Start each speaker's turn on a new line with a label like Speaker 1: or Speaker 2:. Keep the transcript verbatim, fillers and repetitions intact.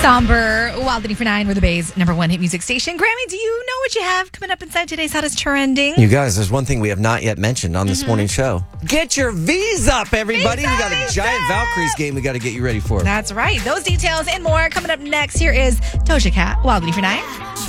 Speaker 1: Somber, Wild for Nine, we're the Bay's number one hit music station. Grammy, do you know what you have coming up inside today's hottest trending?
Speaker 2: You guys, there's one thing we have not yet mentioned on this mm-hmm. morning show. Get your V's up, everybody.
Speaker 1: V's
Speaker 2: we got a
Speaker 1: V's
Speaker 2: giant
Speaker 1: up.
Speaker 2: Valkyries game we got to get you ready for.
Speaker 1: That's right. Those details and more coming up next. Here is Doja Cat, Wild for Nine.